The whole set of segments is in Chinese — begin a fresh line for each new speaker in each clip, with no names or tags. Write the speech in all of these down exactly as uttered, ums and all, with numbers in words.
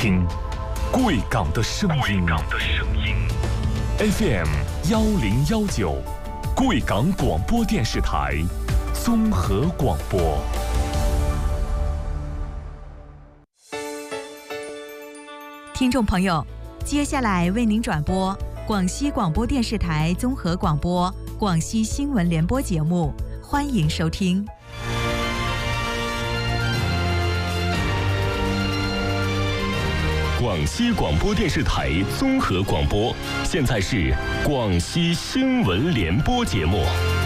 听贵港的声音。F M 幺零幺九，贵港广播电视台综合广播。
听众朋友，接下来为您转播广西广播电视台综合广播广西新闻联播节目，欢迎收听。
广西广播电视台综合广播，现在是广西新闻联播节目。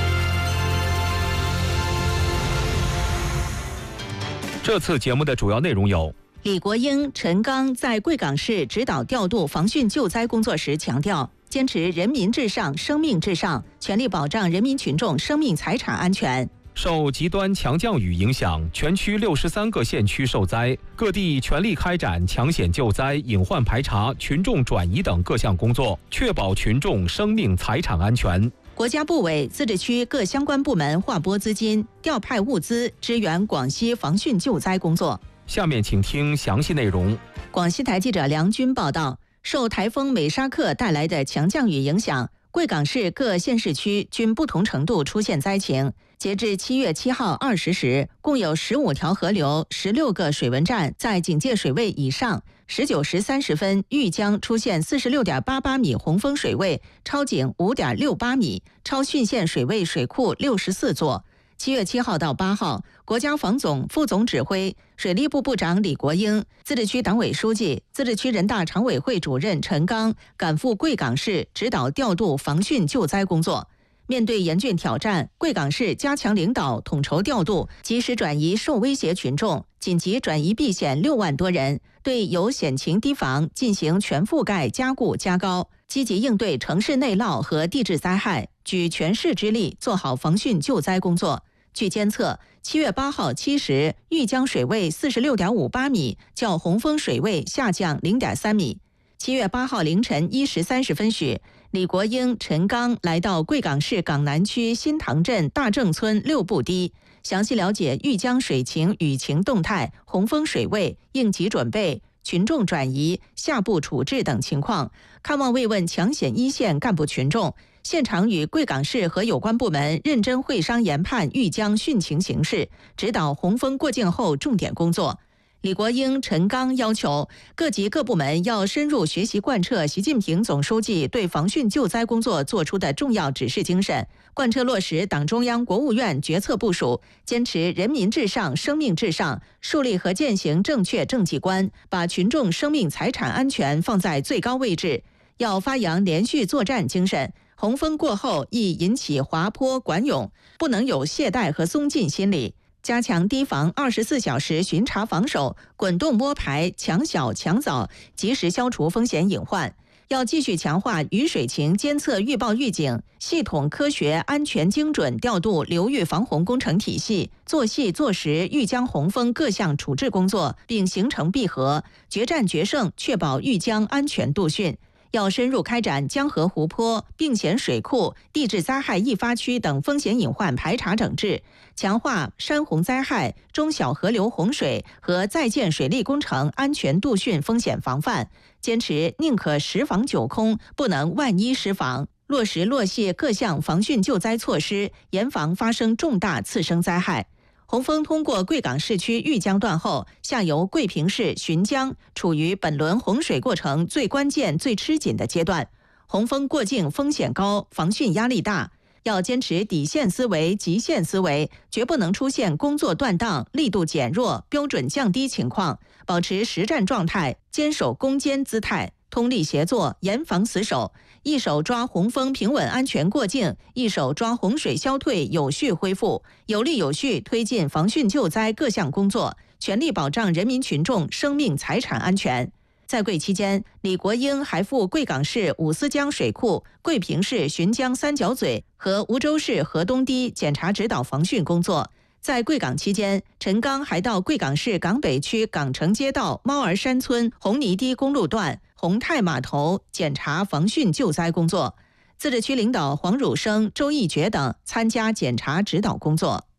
这次节目的主要内容有：
李国英、陈刚在贵港市指导调度防汛救灾工作时强调，坚持人民至上、生命至上，全力保障人民群众生命财产安全。
受极端强降雨影响，全区六十三个县区受灾，各地全力开展抢险救灾、隐患排查、群众转移等各项工作，确保群众生命财产安全。
国家部委、自治区各相关部门划拨资金，调派物资支援广西防汛救灾工作。
下面请听详细内容。
广西台记者梁军报道，受台风美沙克带来的强降雨影响，贵港市各县市区均不同程度出现灾情。截至七月七号二十时，共有十五条河流、十六个水文站在警戒水位以上。十九时三十分，玉江出现四十六点八八米洪峰水位，超警五点六八米，超汛线水位水库六十四座。七月七号到八号，国家防总副总指挥、水利部部长李国英、自治区党委书记、自治区人大常委会主任陈刚赶赴贵港市指导调度防汛救灾工作。面对严峻挑战，贵港市加强领导统筹调度，及时转移受威胁群众，紧急转移避险六万多人，对有险情堤防进行全覆盖加固加高，积极应对城市内涝和地质灾害，举全市之力做好防汛救灾工作。据监测，七月八号七时，玉江水位四十六点五八米，较洪峰水位下降零点三米。七月八号凌晨一时三十分许，李国英、陈刚来到贵港市港南区新塘镇大正村六步堤，详细了解玉江水情、雨情动态、洪峰水位、应急准备、群众转移、下步处置等情况，看望慰问抢险一线干部群众，现场与贵港市和有关部门认真会商研判玉江汛情形势，指导洪峰过境后重点工作。李国英、陈刚要求各级各部门要深入学习贯彻习近平总书记对防汛救灾工作作出的重要指示精神，贯彻落实党中央、国务院决策部署，坚持人民至上、生命至上，树立和践行正确政绩观，把群众生命财产安全放在最高位置。要发扬连续作战精神，洪峰过后易引起滑坡管涌，不能有懈怠和松劲心理。加强堤防二十四小时巡查防守，滚动摸排，抢小抢早，及时消除风险隐患。要继续强化雨水情监测预报预警，系统科学安全精准调度流域防洪工程体系，做细做实玉江洪峰各项处置工作，并形成闭合，决战决胜，确保玉江安全度汛。要深入开展江河湖泊、并险水库、地质灾害易发区等风险隐患排查整治，强化山洪灾害、中小河流洪水和在建水利工程安全度汛风险防范，坚持宁可十防九空，不能万一失防，落实落细各项防汛救灾措施，严防发生重大次生灾害。洪峰通过贵港市区玉江段后，下游贵平市浔江处于本轮洪水过程最关键、最吃紧的阶段。洪峰过境风险高，防汛压力大，要坚持底线思维、极限思维，绝不能出现工作断档、力度减弱、标准降低情况，保持实战状态，坚守攻坚姿态，通力协作，严防死守，一手抓洪峰平稳安全过境，一手抓洪水消退有序恢复，有力有序推进防汛救灾各项工作，全力保障人民群众生命财产安全。在贵期间，李国英还赴贵港市五思江水库、贵平市浔江三角嘴和梧州市河东堤检查指导防汛工作。在贵港期间，陈刚还到贵港市港北区港城街道猫儿山村红泥堤公路段、宏泰码头检查防汛救灾工作。自治区领导黄汝生、周义觉等参加检查指导工作。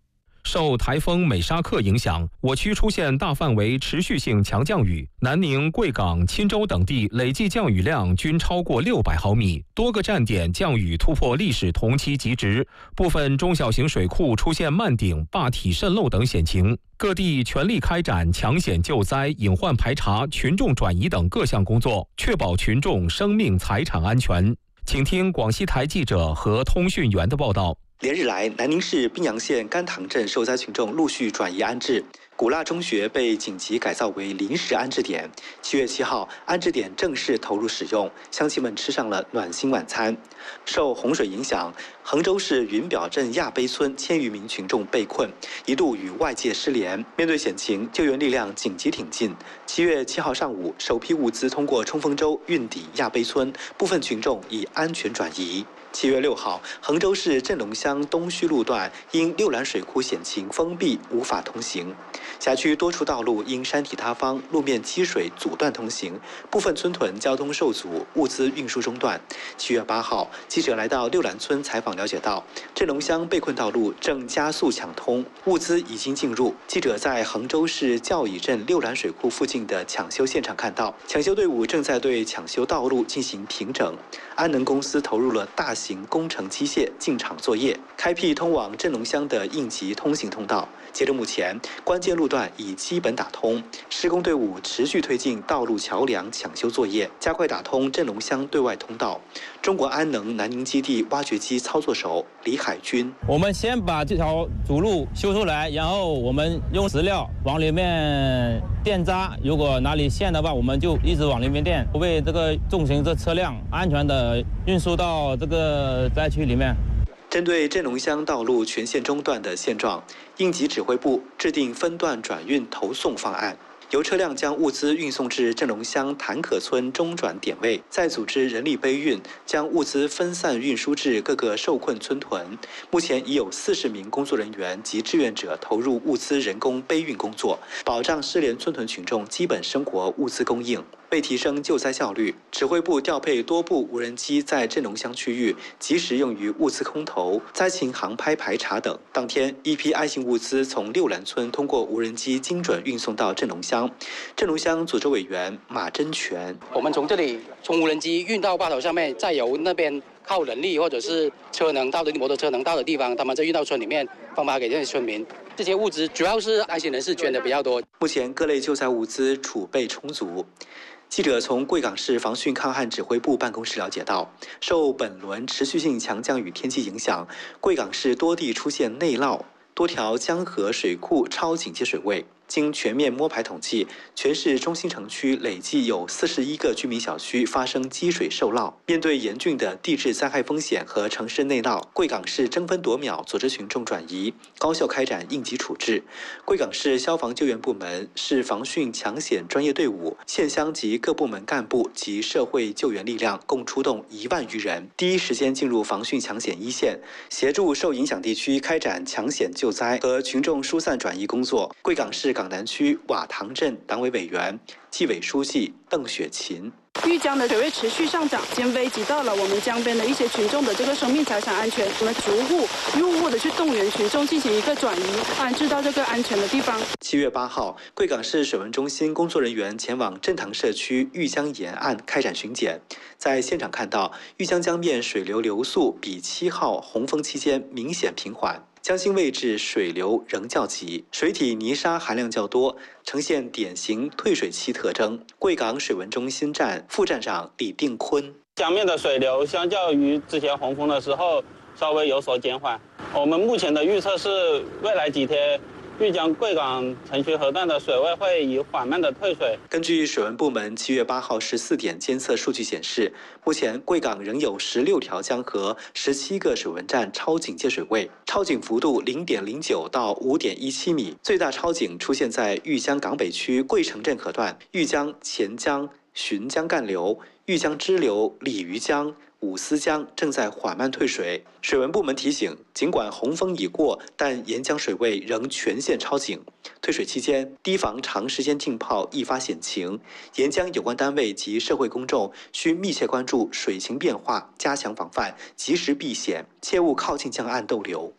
受台风美沙克影响，我区出现大范围持续性强降雨，南宁、贵港、钦州等地累计降雨量均超过六百毫米，多个站点降雨突破历史同期极值，部分中小型水库出现漫顶、坝体渗漏等险情。各地全力开展抢险救灾、隐患排查、群众转移等各项工作，确保群众生命财产安全。请听广西台记者和通讯员的报道。
连日来，南宁市宾阳县甘塘镇受灾群众陆续转移安置，古腊中学被紧急改造为临时安置点。七月七号，安置点正式投入使用，乡亲们吃上了暖心晚餐。受洪水影响，衡州市云表镇亚碑村千余名群众被困，一度与外界失联。面对险情，救援力量紧急挺进。七月七号上午，首批物资通过冲锋舟运抵亚碑村，部分群众已安全转移。七月六号，衡州市镇龙乡东圩路段因六兰水库险情封闭，无法通行。辖区多处道路因山体塌方、路面积水阻断通行，部分村屯交通受阻，物资运输中断。七月八号，记者来到六兰村采访，了解到镇龙乡被困道路正加速抢通，物资已经进入。记者在衡州市教乙镇六兰水库附近的抢修现场看到，抢修队伍正在对抢修道路进行平整。安能公司投入了大型工程机械进场作业，开辟通往镇龙乡的应急通行通道。截至目前，关键路段已基本打通，施工队伍持续推进道路桥梁抢修作业，加快打通镇龙乡对外通道。中国安能南宁基地挖掘机操作手李海军：
我们先把这条主路修出来，然后我们用石料往里面电扎，如果哪里陷的话，我们就一直往里面电，为这个重型的车辆安全的运输到这个灾区里面。
针对镇龙乡道路全线中断的现状，应急指挥部制定分段转运投送方案，由车辆将物资运送至镇龙乡潭可村中转点位，再组织人力背运，将物资分散运输至各个受困村屯。目前已有四十名工作人员及志愿者投入物资人工背运工作，保障失联村屯群众基本生活物资供应。为提升救灾效率，指挥部调配多部无人机在镇龙乡区域及时用于物资空投、灾情航拍排查等。当天，一批爱心物资从六兰村通过无人机精准运送到镇龙乡。镇龙乡组织委员马真全：
我们从这里从无人机运到坝头上面，再由那边靠人力或者是车能到的摩托车能到的地方，他们再运到村里面分发给这些村民。这些物资主要是爱心人士捐的比较多。
目前各类救灾物资储备充足。记者从贵港市防汛抗旱指挥部办公室了解到，受本轮持续性强降雨天气影响，贵港市多地出现内涝，多条江河水库超警戒水位。经全面摸排统计，全市中心城区累计有四十一个居民小区发生积水受涝。面对严峻的地质灾害风险和城市内涝，贵港市争分夺秒组织群众转移，高效开展应急处置。贵港市消防救援部门、市防汛抢险专业队伍、县乡及各部门干部及社会救援力量共出动一万余人，第一时间进入防汛抢险一线，协助受影响地区开展抢险救灾和群众疏散转移工作。贵港市港南区瓦塘镇党委委员、纪委书记邓雪琴：
玉江的水位持续上涨，已经危及到了我们江边的一些群众的这个生命财产安全。我们逐户入户的去动员群众进行一个转移，安置到这个安全的地方。
七月八号，贵港市水文中心工作人员前往镇塘社区玉江沿岸开展巡检，在现场看到玉江江面水流流速比七号洪峰期间明显平缓。江心位置水流仍较急，水体泥沙含量较多，呈现典型退水期特征。贵港水文中心站副站长李定坤：
江面的水流相较于之前洪峰的时候稍微有所减缓。我们目前的预测是，未来几天玉江贵港城区河段的水位会以缓慢的退水。
根据水文部门七月八号十四点监测数据显示，目前贵港仍有十六条江河、十七个水文站超警戒水位，超警幅度零点零九到五点一七米，最大超警出现在玉江港北区贵城镇河段、玉江钱江、浔江干流、玉江支流、鲤鱼江、五思江正在缓慢退水。水文部门提醒，尽管洪峰已过，但沿江水位仍全线超警。退水期间，提防长时间浸泡易发险情。沿江有关单位及社会公众需密切关注水情变化，加强防范，及时避险，切勿靠近江岸逗留。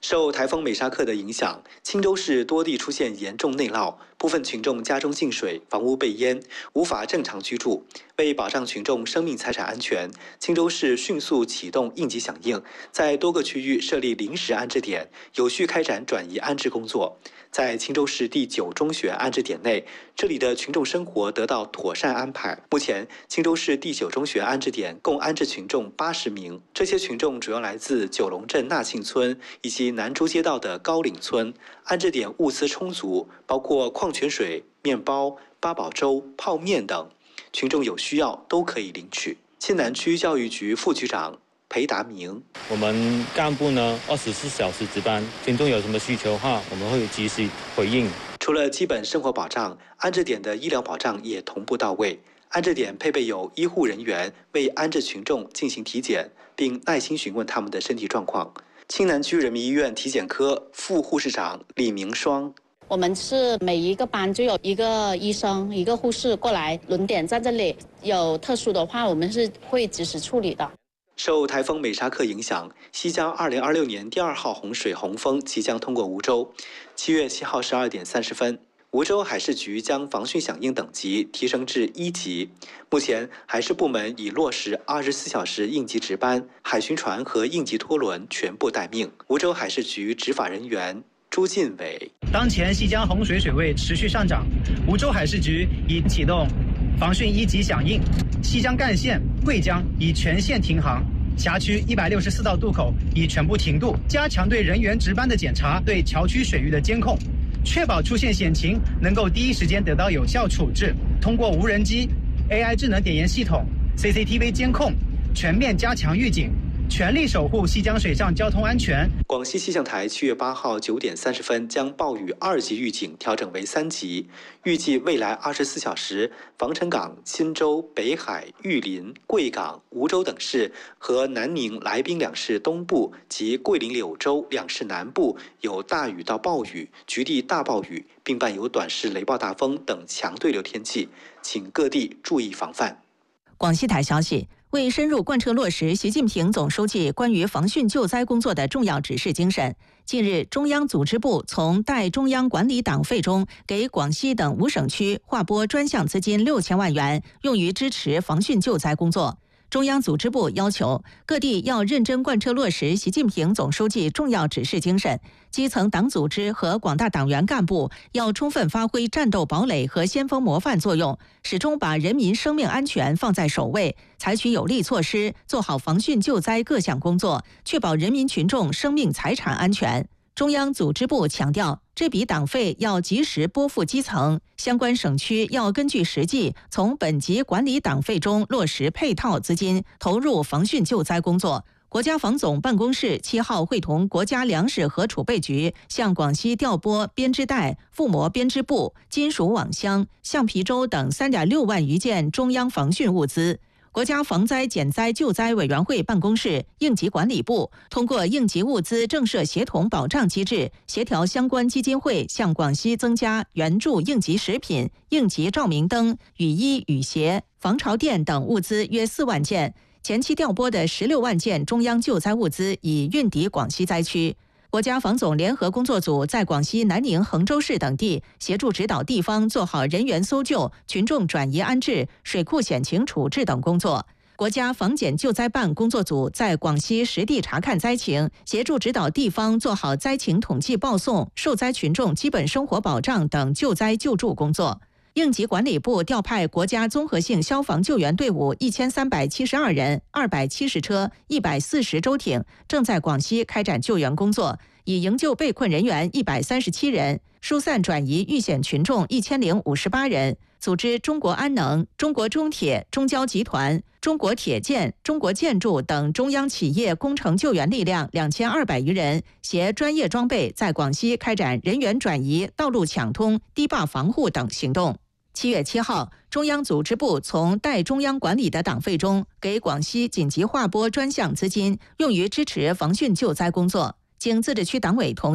受台风美沙克的影响，青州市多地出现严重内涝，部分群众家中进水，房屋被淹，无法正常居住。为保障群众生命财产安全，青州市迅速启动应急响应，在多个区域设立临时安置点，有序开展转移安置工作。在青州市第九中学安置点内，这里的群众生活得到妥善安排。目前，青州市第九中学安置点共安置群众八十名，这些群众主要来自九龙镇纳庆村以及南珠街道的高岭村。安置点物资充足，包括矿泉水、面包、八宝粥、泡面等，群众有需要都可以领取。青南区教育局副局长裴达明，
我们干部呢，二十四小时值班，群众有什么需求的话，我们会及时回应。
除了基本生活保障，安置点的医疗保障也同步到位。安置点配备有医护人员为安置群众进行体检，并耐心询问他们的身体状况。青南区人民医院体检科副护士长李明双，
我们是每一个班就有一个医生、一个护士过来轮点在这里，有特殊的话，我们是会及时处理的。
受台风美沙克影响，西江二零二六年第二号洪水洪峰即将通过梧州。七月七号十二点三十分，梧州海事局将防汛响应等级提升至一级。目前，海事部门已落实二十四小时应急值班，海巡船和应急拖轮全部待命。梧州海事局执法人员朱进伟，
当前西江洪水水位持续上涨，梧州海事局已启动防汛一级响应，西江干线、贵江已全线停航，辖区一百六十四道渡口已全部停渡，加强对人员值班的检查，对桥区水域的监控，确保出现险情能够第一时间得到有效处置。通过无人机、A I 智能点烟系统、C C T V 监控，全面加强预警，全力守护西江水上交通安全。
广西气象台七月八号九点三十分将暴雨二级预警调整为三级，预计未来二十四小时，防城港、钦州、北海、玉林、贵港、梧州等市和南宁、来宾两市东部及桂林、柳州两市南部有大雨到暴雨、局地大暴雨，并伴有短时雷暴大风等强对流天气，请各地注意防范。
广西台消息，为深入贯彻落实习近平总书记关于防汛救灾工作的重要指示精神，近日，中央组织部从代中央管理党费中给广西等五省区划拨专项资金六千万元，用于支持防汛救灾工作。中央组织部要求各地要认真贯彻落实习近平总书记重要指示精神，基层党组织和广大党员干部要充分发挥战斗堡垒和先锋模范作用，始终把人民生命安全放在首位，采取有力措施，做好防汛救灾各项工作，确保人民群众生命财产安全。中央组织部强调，这笔党费要及时拨付基层，相关省区要根据实际，从本级管理党费中落实配套资金，投入防汛救灾工作。国家防总办公室七号会同国家粮食和储备局，向广西调拨编织袋、覆膜编织布、金属网箱、橡皮舟等 三点六万余件中央防汛物资。国家防灾减灾救灾委员会办公室、应急管理部通过应急物资政设协同保障机制，协调相关基金会向广西增加援助应急食品、应急照明灯、雨衣、雨鞋、防潮垫等物资约四万件。前期调拨的十六万件中央救灾物资已运抵广西灾区。国家防总联合工作组在广西南宁、衡州市等地协助指导地方做好人员搜救、群众转移安置、水库险情处置等工作。国家防检救灾办工作组在广西实地查看灾情，协助指导地方做好灾情统计报送、受灾群众基本生活保障等救灾救助工作。应急管理部调派国家综合性消防救援队伍一千三百七十二人、二百七十车、一百四十舟艇，正在广西开展救援工作，已营救被困人员一百三十七人，疏散转移遇险群众一千零五十八人。组织中国安能、中国中铁、中交集团、中国铁建、中国建筑等中央企业工程救援力量两千二百余人，携专业装备在广西开展人员转移、道路抢通、堤坝防护等行动。七月七号，中央组织部从代中央管理的党费中给广西紧急划拨专项资金，用于支持防汛救灾工作。经自治区党委同意，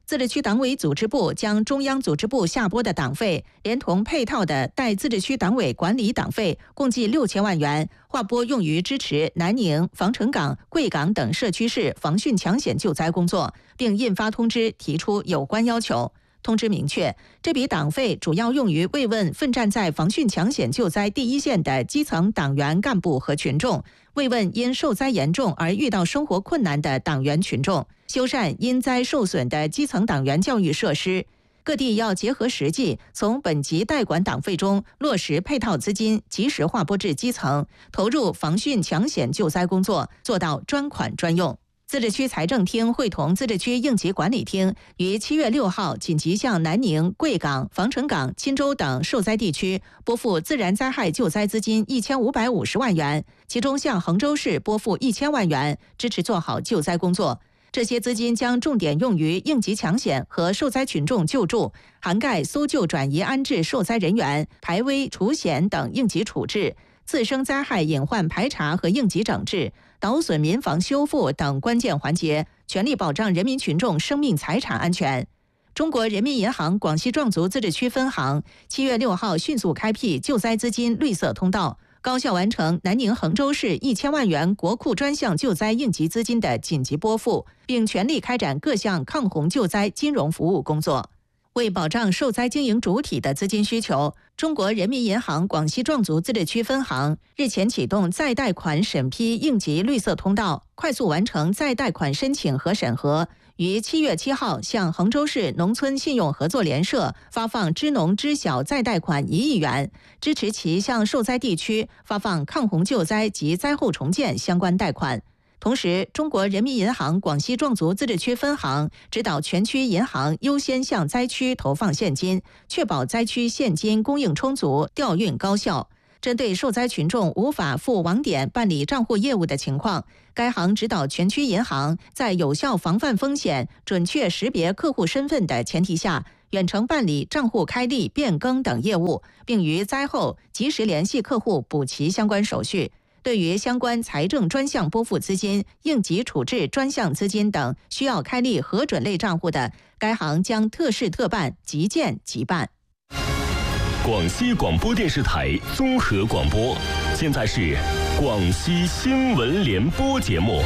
自治区党委组织部将中央组织部下拨的党费，连同配套的代自治区党委管理党费，共计六千万元，划拨用于支持南宁、防城港、贵港等社区市防汛抢险救灾工作，并印发通知提出有关要求。通知明确，这笔党费主要用于慰问奋战在防汛抢险救灾第一线的基层党员干部和群众，慰问因受灾严重而遇到生活困难的党员群众，修缮因灾受损的基层党员教育设施。各地要结合实际，从本级代管党费中落实配套资金，及时划拨至基层，投入防汛抢险救灾工作，做到专款专用。自治区财政厅会同自治区应急管理厅于七月六号紧急向南宁、贵港、防城港、钦州等受灾地区拨付自然灾害救灾资金一千五百五十万元，其中向衡州市拨付一千万元，支持做好救灾工作。这些资金将重点用于应急抢险和受灾群众救助，涵盖搜救、转移、安置受灾人员、排危除险等应急处置、次生灾害隐患排查和应急整治、岛损民房修复等关键环节，全力保障人民群众生命财产安全。中国人民银行广西壮族自治区分行七月六号迅速开辟救灾资金绿色通道，高效完成南宁衡州市一千万元国库专项救灾应急资金的紧急拨付，并全力开展各项抗洪救灾金融服务工作。为保障受灾经营主体的资金需求，中国人民银行广西壮族自治区分行日前启动再贷款审批应急绿色通道，快速完成再贷款申请和审核，于七月七号向衡州市农村信用合作联社发放支农支小再贷款一亿元，支持其向受灾地区发放抗洪救灾及灾后重建相关贷款。同时，中国人民银行广西壮族自治区分行指导全区银行优先向灾区投放现金，确保灾区现金供应充足、调运高效。针对受灾群众无法赴网点办理账户业务的情况，该行指导全区银行在有效防范风险、准确识别客户身份的前提下，远程办理账户开立、变更等业务，并于灾后及时联系客户补齐相关手续。对于相关财政专项拨付资金、应急处置专项资金等需要开立核准类账户的，该行将特事特办，即见即办。
广西广播电视台综合广播，现在是广西新闻联播节目。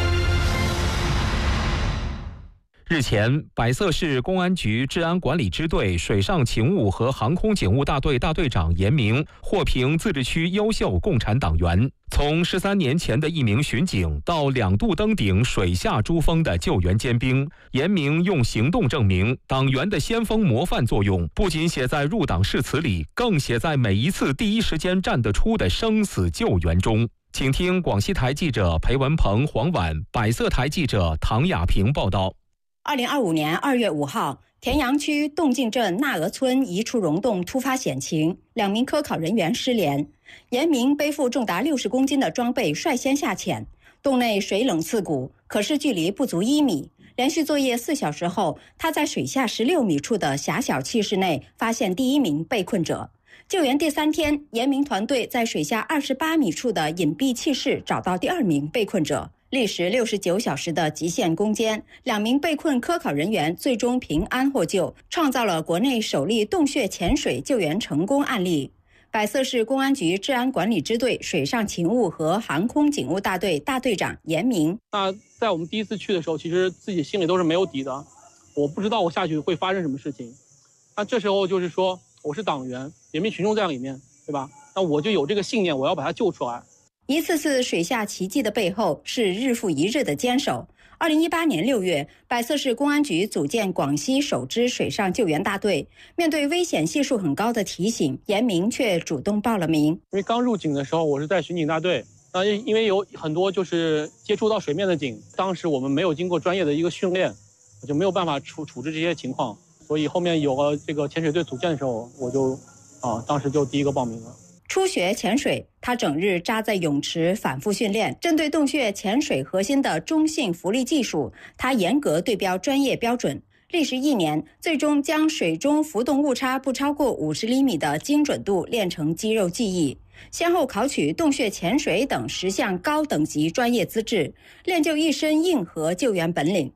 日前，百色市公安局治安管理支队水上勤务和航空警务大队大队长严明获评自治区优秀共产党员。从十三年前的一名巡警到两度登顶水下珠峰的救援尖兵，严明用行动证明党员的先锋模范作用不仅写在入党誓词里，更写在每一次第一时间站得出的生死救援中。请听广西台记者裴文鹏、黄婉，百色台记者唐雅萍报道。
二零二五年二月五号，田阳区洞径镇纳鹅村一处溶洞突发险情，两名科考人员失联。严明背负重达六十公斤的装备率先下潜，洞内水冷刺骨，可视距离不足一米。连续作业四小时后，他在水下十六米处的狭小气室内发现第一名被困者。救援第三天，严明团队在水下二十八米处的隐蔽气室找到第二名被困者。历时六十九小时的极限攻坚，两名被困科考人员最终平安获救，创造了国内首例洞穴潜水救援成功案例。百色市公安局治安管理支队水上勤务和航空警务大队大队长严明：
那在我们第一次去的时候，其实自己心里都是没有底的，我不知道我下去会发生什么事情。那这时候就是说，我是党员，人民群众在里面，对吧？那我就有这个信念，我要把他救出来。
一次次水下奇迹的背后是日复一日的坚守。二零一八年六月，百色市公安局组建广西首支水上救援大队。面对危险系数很高的提醒，严明却主动报了名。
因为刚入警的时候，我是在巡警大队，那因为有很多就是接触到水面的警，当时我们没有经过专业的一个训练，就没有办法处处置这些情况。所以后面有了这个潜水队组建的时候，我就啊，当时就第一个报名了。
初学潜水，他整日扎在泳池反复训练。针对洞穴潜水核心的中性浮力技术，他严格对标专业标准。历时一年，最终将水中浮动误差不超过五十厘米的精准度练成肌肉记忆。先后考取洞穴潜水等十项高等级专业资质，练就一身硬核救援本领。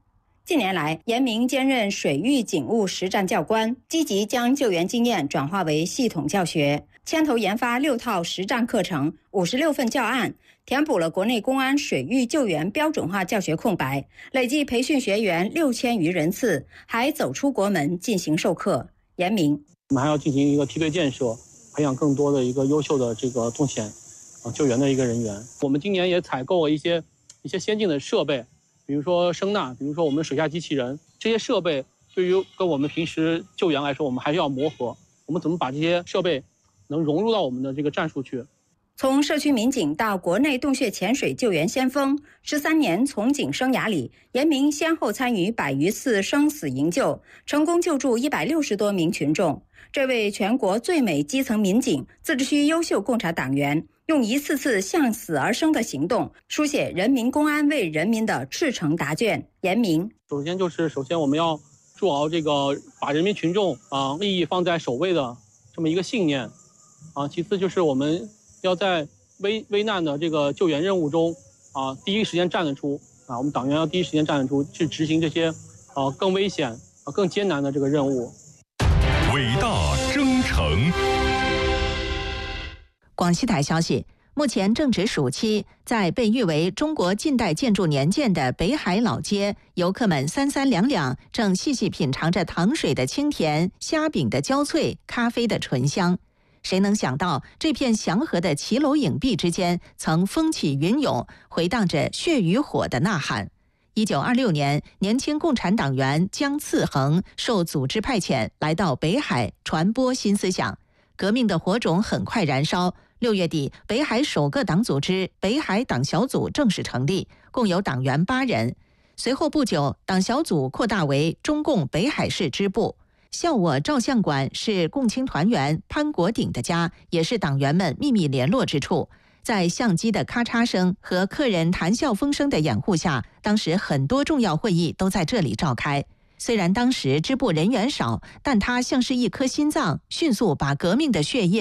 近年来，严明兼任水域警务实战教官，积极将救援经验转化为系统教学，牵头研发六套实战课程、五十六份教案，填补了国内公安水域救援标准化教学空白，累计培训学员六千余人次，还走出国门进行授课。严明，
我们还要进行一个梯队建设，培养更多的一个优秀的这个动险啊救援的一个人员。我们今年也采购了一些一些先进的设备，比如说声呐，比如说我们水下机器人，这些设备对于跟我们平时救援来说，我们还是要磨合。我们怎么把这些设备能融入到我们的这个战术去？
从社区民警到国内洞穴潜水救援先锋，十三年从警生涯里，严明先后参与百余次生死营救，成功救助一百六十多名群众。这位全国最美基层民警、自治区优秀共产党员，用一次次向死而生的行动，书写人民公安为人民的赤诚答卷。严明，
首先就是首先我们要筑牢这个把人民群众啊利益放在首位的这么一个信念啊。其次就是我们要在危危难的这个救援任务中啊第一时间站得出啊，我们党员要第一时间站得出，去执行这些啊更危险啊更艰难的这个任务。
伟大征程。
广西台消息，目前正值暑期，在被誉为中国近代建筑年鉴的北海老街，游客们三三两两，正细细品尝着糖水的清甜、虾饼的焦脆、咖啡的醇香。谁能想到，这片祥和的骑楼影壁之间，曾风起云涌，回荡着血与火的呐喊。一九二六年，年轻共产党员姜次恒受组织派遣来到北海传播新思想，革命的火种很快燃烧。六月底，北海首个党组织北海党小组正式成立，共有党员八人。随后不久，党小组扩大为中共北海市支部。笑我照相馆是共青团员潘国鼎的家，也是党员们秘密联络之处。在相机的咔嚓声和客人谈笑风生的掩护下，当时很多重要会议都在这里召开。虽然当时支部人员少，但它像是一颗心脏，迅速把革命的血液